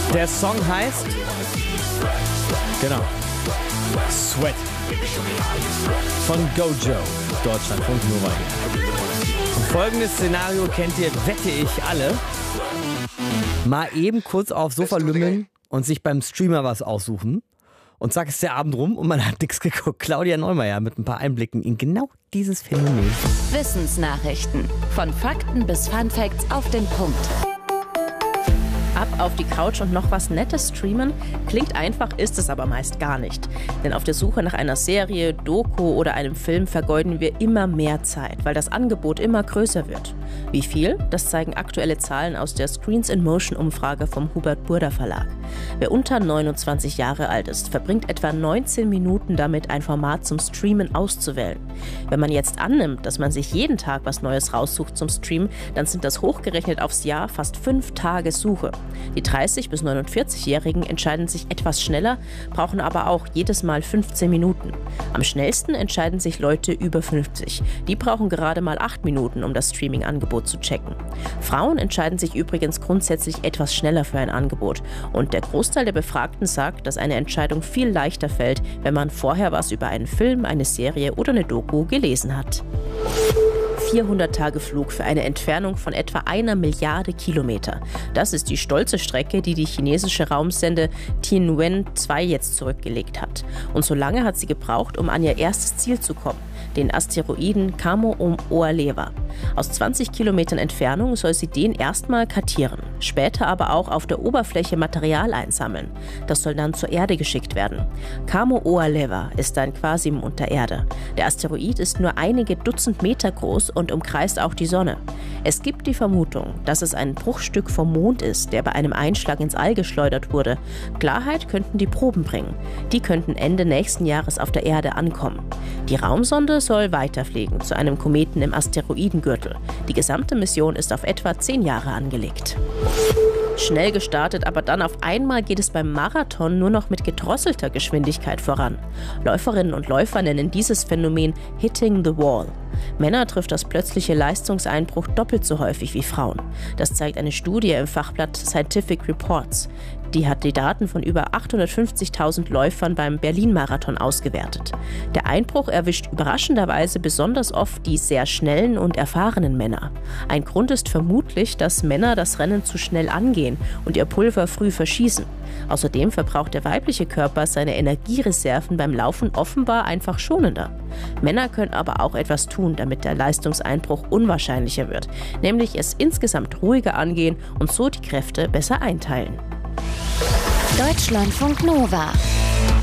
Der Song heißt, genau, Sweat von Gojo, Deutschlandfunk Nova. Und folgendes Szenario kennt ihr, wette ich, alle. Mal eben kurz aufs Sofa lümmeln und sich beim Streamer was aussuchen. Und zack ist der Abend rum und man hat nichts geguckt. Claudia Neumeier mit ein paar Einblicken in genau dieses Phänomen. Wissensnachrichten. Von Fakten bis Funfacts auf den Punkt. Ab auf die Couch und noch was Nettes streamen? Klingt einfach, ist es aber meist gar nicht. Denn auf der Suche nach einer Serie, Doku oder einem Film vergeuden wir immer mehr Zeit, weil das Angebot immer größer wird. Wie viel? Das zeigen aktuelle Zahlen aus der Screens in Motion Umfrage vom Hubert Burda Verlag. Wer unter 29 Jahre alt ist, verbringt etwa 19 Minuten damit, ein Format zum Streamen auszuwählen. Wenn man jetzt annimmt, dass man sich jeden Tag was Neues raussucht zum Streamen, dann sind das hochgerechnet aufs Jahr fast 5 Tage Suche. Die 30- bis 49-Jährigen entscheiden sich etwas schneller, brauchen aber auch jedes Mal 15 Minuten. Am schnellsten entscheiden sich Leute über 50. Die brauchen gerade mal 8 Minuten, um das Streaming-Angebot zu checken. Frauen entscheiden sich übrigens grundsätzlich etwas schneller für ein Angebot. Und der Großteil der Befragten sagt, dass eine Entscheidung viel leichter fällt, wenn man vorher was über einen Film, eine Serie oder eine Doku gelesen hat. 400-Tage-Flug für eine Entfernung von etwa 1 Milliarde Kilometer. Das ist die stolze Strecke, die die chinesische Raumsonde Tianwen-2 jetzt zurückgelegt hat. Und so lange hat sie gebraucht, um an ihr erstes Ziel zu kommen, den Asteroiden Kamo-Oa-Lewa. Aus 20 Kilometern Entfernung soll sie den erstmal kartieren, später aber auch auf der Oberfläche Material einsammeln. Das soll dann zur Erde geschickt werden. Kamo-Oa-Lewa ist ein Quasimond der Erde. Der Asteroid ist nur einige Dutzend Meter groß und umkreist auch die Sonne. Es gibt die Vermutung, dass es ein Bruchstück vom Mond ist, der bei einem Einschlag ins All geschleudert wurde. Klarheit könnten die Proben bringen. Die könnten Ende nächsten Jahres auf der Erde ankommen. Die Raumsonde soll weiterfliegen zu einem Kometen im Asteroidengürtel. Die gesamte Mission ist auf etwa 10 Jahre angelegt. Schnell gestartet, aber dann auf einmal geht es beim Marathon nur noch mit gedrosselter Geschwindigkeit voran. Läuferinnen und Läufer nennen dieses Phänomen Hitting the Wall. Männer trifft das plötzliche Leistungseinbruch doppelt so häufig wie Frauen. Das zeigt eine Studie im Fachblatt Scientific Reports. Die hat die Daten von über 850.000 Läufern beim Berlin-Marathon ausgewertet. Der Einbruch erwischt überraschenderweise besonders oft die sehr schnellen und erfahrenen Männer. Ein Grund ist vermutlich, dass Männer das Rennen zu schnell angehen und ihr Pulver früh verschießen. Außerdem verbraucht der weibliche Körper seine Energiereserven beim Laufen offenbar einfach schonender. Männer können aber auch etwas tun, damit der Leistungseinbruch unwahrscheinlicher wird, nämlich es insgesamt ruhiger angehen und so die Kräfte besser einteilen. Deutschlandfunk Nova.